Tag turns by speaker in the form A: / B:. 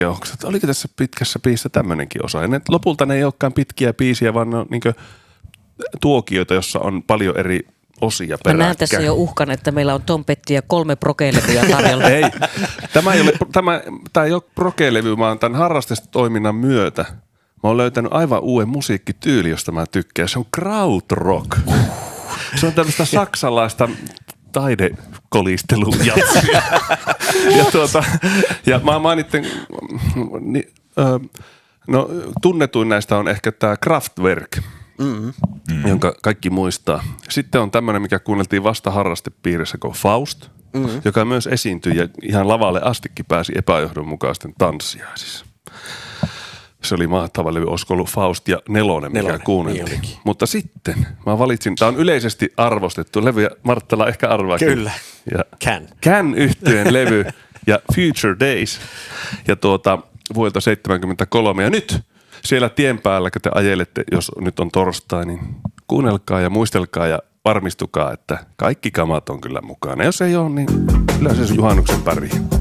A: oliko tässä pitkässä biisissä tämmöinenkin osa. Ja lopulta ne ei olekaan pitkiä biisiä, vaan ne on niin tuokioita, jossa on paljon eri osia peräkkäin.
B: Mä näen tässä jo uhkan, että meillä on Tom Petty ja 3 progelevyä tarjolla.
A: Ei, tämä ei ole progelevy, vaan tämän harrastustoiminnan myötä mä oon löytänyt aivan uuden musiikkityyli, josta mä tykkään. Se on krautrock. Se on tämmöistä saksalaista taidekolistelujatsia. ja mä mainitsen, tunnetuin näistä on ehkä tämä Kraftwerk, jonka kaikki muistaa. Sitten on tämmöinen, mikä kuunneltiin vasta harrastepiirissä kuin Faust, joka myös esiintyi ja ihan lavalle astikin pääsi epäjohdonmukaisten tanssiaisissa. Se oli mahtava levy, olisiko ollut Faust ja Nelonen, mikä kuunneltiin. Niin mutta sitten mä valitsin, tämä on yleisesti arvostettu levy ja Marttala ehkä arvaakin.
C: Kyllä,
A: ja
C: Can-yhtyeen
A: levy ja Future Days ja vuodelta 73. Ja nyt siellä tien päällä, kun te ajelette, jos nyt on torstai, niin kuunnelkaa ja muistelkaa ja varmistukaa, että kaikki kamat on kyllä mukana. Jos ei ole, niin kyllä se juhannuksen pärjää.